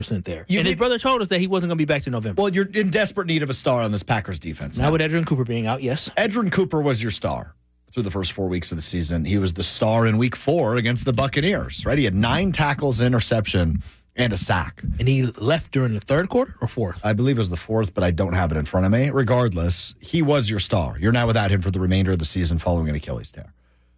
there. And his brother told us that he wasn't going to be back to November. Well, you're in desperate need of a star on this Packers defense. Now with Edgerrin Cooper being out, yes. Edgerrin Cooper was your star through the first 4 weeks of the season. He was the star in week 4 against the Buccaneers, right? He had 9 tackles, interception, and a sack. And he left during the third quarter or fourth? I believe it was the fourth, but I don't have it in front of me. Regardless, he was your star. You're now without him for the remainder of the season following an Achilles tear.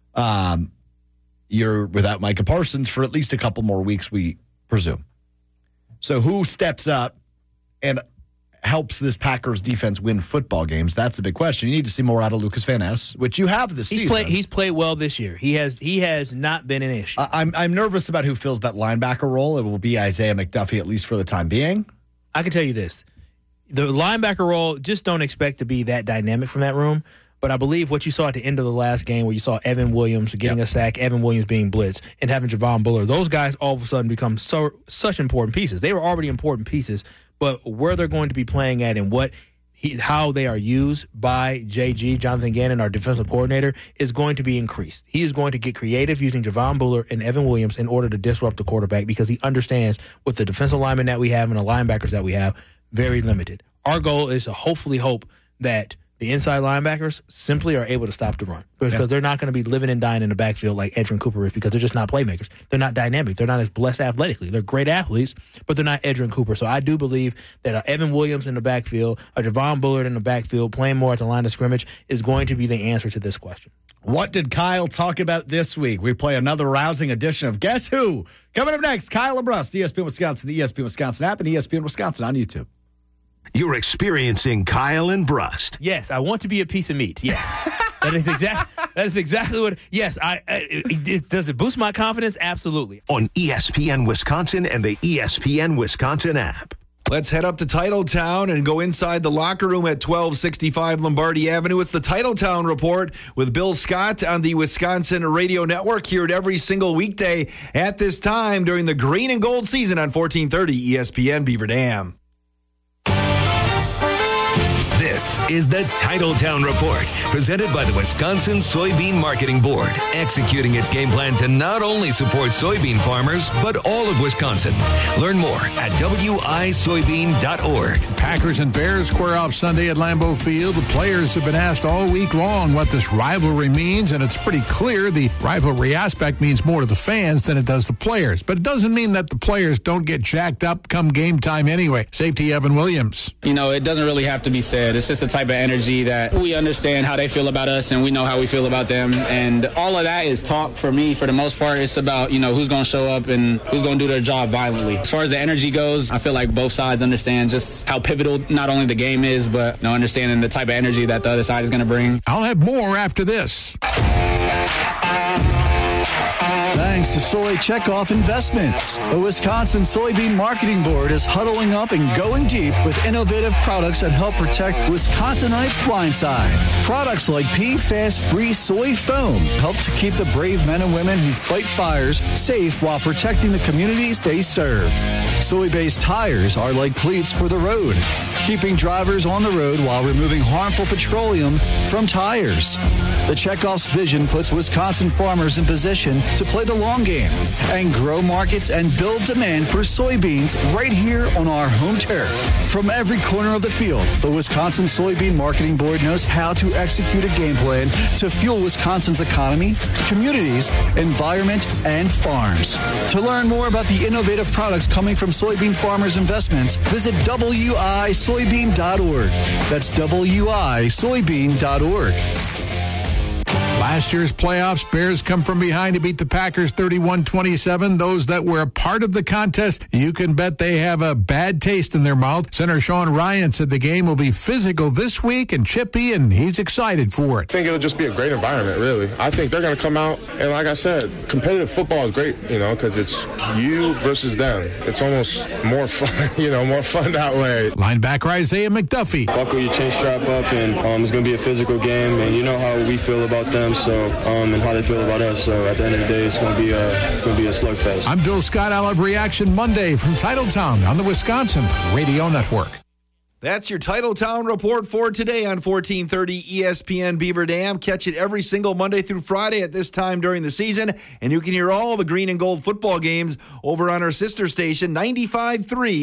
You're without Micah Parsons for at least a couple more weeks, we presume. So who steps up and helps this Packers defense win football games? That's the big question. You need to see more out of Lucas Van Ness, which you have this season. He's played well this year. He has not been an issue. I'm nervous about who fills that linebacker role. It will be Isaiah McDuffie, at least for the time being. I can tell you this. The linebacker role, just don't expect to be that dynamic from that room. But I believe what you saw at the end of the last game where you saw Evan Williams getting a sack, Evan Williams being blitzed, and having Javon Bullard, those guys all of a sudden become such important pieces. They were already important pieces, but where they're going to be playing at and how they are used by JG, Jonathan Gannon, our defensive coordinator, is going to be increased. He is going to get creative using Javon Bullard and Evan Williams in order to disrupt the quarterback because he understands with the defensive linemen that we have and the linebackers that we have, very limited. Our goal is to hopefully hope that the inside linebackers simply are able to stop the run because they're not going to be living and dying in the backfield like Edgerrin Cooper is because they're just not playmakers. They're not dynamic. They're not as blessed athletically. They're great athletes, but they're not Edgerrin Cooper. So I do believe that Evan Williams in the backfield, a Javon Bullard in the backfield, playing more at the line of scrimmage is going to be the answer to this question. What did Kyle talk about this week? We play another rousing edition of Guess Who? Coming up next, Kyle LaBrust, ESPN Wisconsin, the ESPN Wisconsin app, and ESPN Wisconsin on YouTube. You're experiencing Kyle and Brust. Yes, I want to be a piece of meat. Yes. That is exactly what. Yes, does it boost my confidence? Absolutely. On ESPN Wisconsin and the ESPN Wisconsin app. Let's head up to Titletown and go inside the locker room at 1265 Lombardi Avenue. It's the Titletown Report with Bill Scott on the Wisconsin Radio Network. Hear it every single weekday at this time during the green and gold season on 1430 ESPN Beaver Dam. This is the Titletown Report, presented by the Wisconsin Soybean Marketing Board, executing its game plan to not only support soybean farmers, but all of Wisconsin. Learn more at wisoybean.org. Packers and Bears square off Sunday at Lambeau Field. The players have been asked all week long what this rivalry means, and it's pretty clear the rivalry aspect means more to the fans than it does the players. But it doesn't mean that the players don't get jacked up come game time anyway. Safety Evan Williams. You know, it doesn't really have to be said. It's just a type of energy that we understand how they feel about us and we know how we feel about them. And all of that is talk for me. For the most part, it's about, who's going to show up and who's going to do their job violently. As far as the energy goes, I feel like both sides understand just how pivotal not only the game is, but understanding the type of energy that the other side is going to bring. I'll have more after this. Thanks to Soy Checkoff Investments. The Wisconsin Soybean Marketing Board is huddling up and going deep with innovative products that help protect Wisconsinites' blind side. Products like PFAS-free soy foam help to keep the brave men and women who fight fires safe while protecting the communities they serve. Soy-based tires are like cleats for the road, keeping drivers on the road while removing harmful petroleum from tires. The Checkoff's vision puts Wisconsin farmers in position to play the long game and grow markets and build demand for soybeans right here on our home turf. From every corner of the field, the Wisconsin Soybean Marketing Board knows how to execute a game plan to fuel Wisconsin's economy, communities, environment, and farms. To learn more about the innovative products coming from soybean farmers' investments, visit wisoybean.org. That's wisoybean.org. Last year's playoffs, Bears come from behind to beat the Packers 31-27. Those that were a part of the contest, you can bet they have a bad taste in their mouth. Center Sean Ryan said the game will be physical this week and chippy, and he's excited for it. I think it'll just be a great environment, really. I think they're going to come out, and like I said, competitive football is great, because it's you versus them. It's almost more fun, more fun that way. Linebacker Isaiah McDuffie. Buckle your chin strap up, and it's going to be a physical game, and you know how we feel about them. So, and how they feel about us. So, at the end of the day, it's going to be a slugfest. I'm Bill Scott. I'll have reaction Monday from Titletown on the Wisconsin Radio Network. That's your Titletown report for today on 1430 ESPN Beaver Dam. Catch it every single Monday through Friday at this time during the season. And you can hear all the green and gold football games over on our sister station, 95.3